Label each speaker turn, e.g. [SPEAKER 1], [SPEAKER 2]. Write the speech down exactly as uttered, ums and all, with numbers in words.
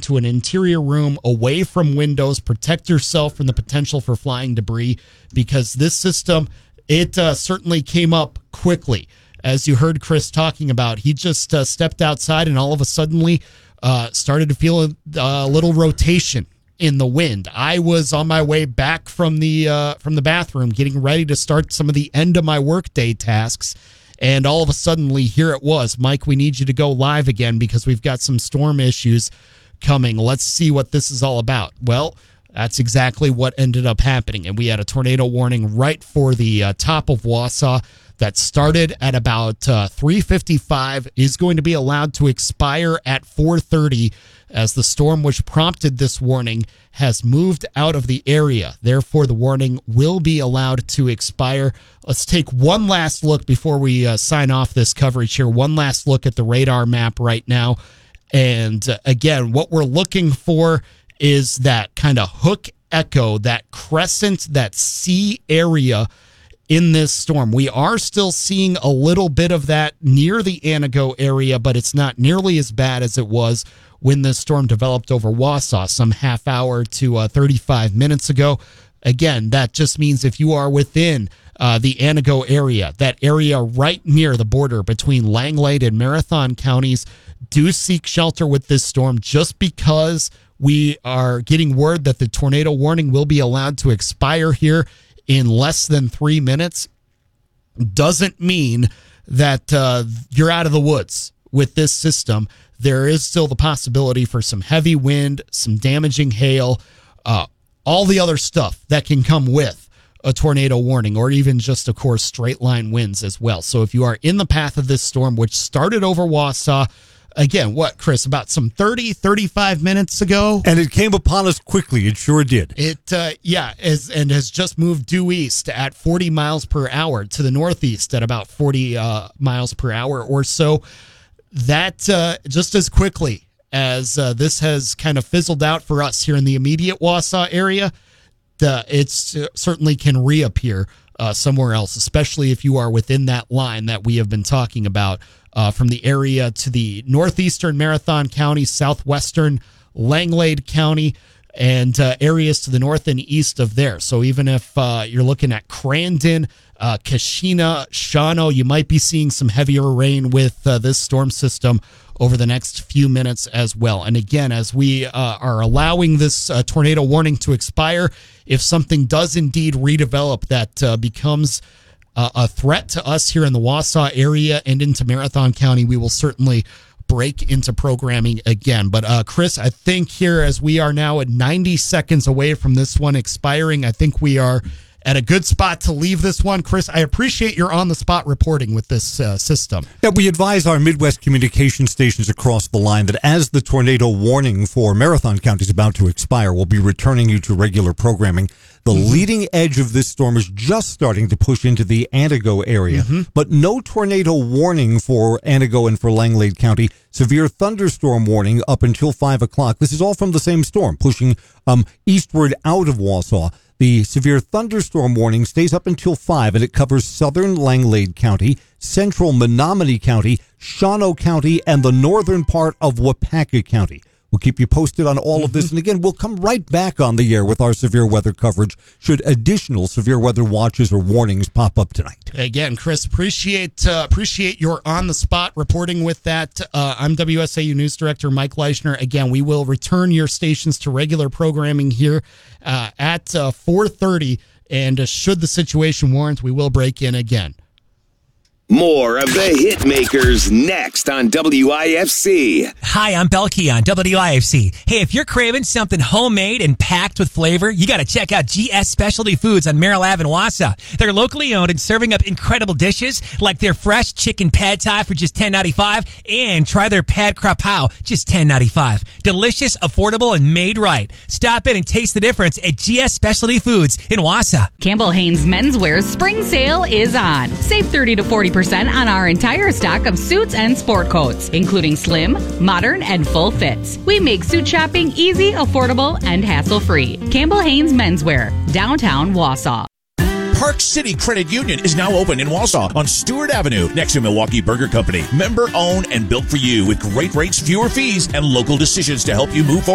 [SPEAKER 1] into an interior room away from windows. Protect yourself from the potential for flying debris, because this system, it uh, certainly came up quickly. As you heard Chris talking about, he just uh, stepped outside and all of a sudden uh, started to feel a, a little rotation in the wind. I was on my way back from the uh, from the bathroom, getting ready to start some of the end of my workday tasks, and all of a sudden, here it was. Mike, we need you to go live again because we've got some storm issues coming. Let's see what this is all about. Well, that's exactly what ended up happening, and we had a tornado warning right for the uh, top of Wausau that started at about uh, three fifty-five, is going to be allowed to expire at four thirty, as the storm which prompted this warning has moved out of the area. Therefore, the warning will be allowed to expire. Let's take one last look before we uh, sign off this coverage here. One last look at the radar map right now. And uh, again, what we're looking for is that kind of hook echo, that crescent, that C area in this storm. We are still seeing a little bit of that near the Anago area, but it's not nearly as bad as it was when this storm developed over Wausau some half hour to uh, thirty-five minutes ago. Again, that just means if you are within uh, the Anago area, that area right near the border between Langlade and Marathon counties, do seek shelter with this storm. Just because we are getting word that the tornado warning will be allowed to expire here in less than three minutes doesn't mean that uh, you're out of the woods with this system. There is still the possibility for some heavy wind, some damaging hail, uh, all the other stuff that can come with a tornado warning, or even just, of course, straight line winds as well. So if you are in the path of this storm, which started over Wausau, again, what, Chris, about some thirty, thirty-five minutes ago?
[SPEAKER 2] And it came upon us quickly. It sure did.
[SPEAKER 1] It, uh, yeah, is, and has just moved due east at forty miles per hour to the northeast at about forty uh, miles per hour or so. That uh, just as quickly as uh, this has kind of fizzled out for us here in the immediate Wausau area, the, it certainly can reappear uh, somewhere else, especially if you are within that line that we have been talking about. Uh, from the area to the northeastern Marathon County, southwestern Langlade County, and uh, areas to the north and east of there. So even if uh, you're looking at Crandon, uh, Kashina, Shawano, you might be seeing some heavier rain with uh, this storm system over the next few minutes as well. And again, as we uh, are allowing this uh, tornado warning to expire, if something does indeed redevelop that uh, becomes Uh, a threat to us here in the Wausau area and into Marathon County, we will certainly break into programming again. But uh, Chris, I think here, as we are now at ninety seconds away from this one expiring, I think we are at a good spot to leave this one. Chris, I appreciate your on-the-spot reporting with this uh, system.
[SPEAKER 2] Yeah, we advise our Midwest communication stations across the line that as the tornado warning for Marathon County is about to expire, we'll be returning you to regular programming. The mm-hmm. leading edge of this storm is just starting to push into the Anago area, mm-hmm. but no tornado warning for Anago and for Langlade County. Severe thunderstorm warning up until five o'clock. This is all from the same storm, pushing um, eastward out of Wausau. The severe thunderstorm warning stays up until five, and it covers southern Langlade County, central Menominee County, Shawano County, and the northern part of Waupaca County. We'll keep you posted on all of this. And again, we'll come right back on the air with our severe weather coverage should additional severe weather watches or warnings pop up tonight.
[SPEAKER 1] Again, Chris, appreciate uh, appreciate your on-the-spot reporting with that. Uh, I'm W S A U News Director Mike Leischner. Again, we will return your stations to regular programming here uh, at uh, four thirty. And uh, should the situation warrant, we will break in again.
[SPEAKER 3] More of the Hitmakers next on W I F C.
[SPEAKER 4] Hi, I'm Belkey on W I F C. Hey, if you're craving something homemade and packed with flavor, you got to check out G S Specialty Foods on Merrill Avenue, Wausau. They're locally owned and serving up incredible dishes like their fresh chicken pad thai for just ten ninety-five, and try their pad krapao, just ten ninety-five. Delicious, affordable, and made right. Stop in and taste the difference at G S Specialty Foods in Wausau.
[SPEAKER 5] Campbell Haynes Menswear's spring sale is on. Save thirty to forty percent on our entire stock of suits and sport coats, including slim, modern, and full fits. We make suit shopping easy, affordable, and hassle-free. Campbell Haynes Menswear, downtown Wausau.
[SPEAKER 6] Park City Credit Union is now open in Wausau on Stewart Avenue next to Milwaukee Burger Company. Member owned and built for you with great rates, fewer fees, and local decisions to help you move forward.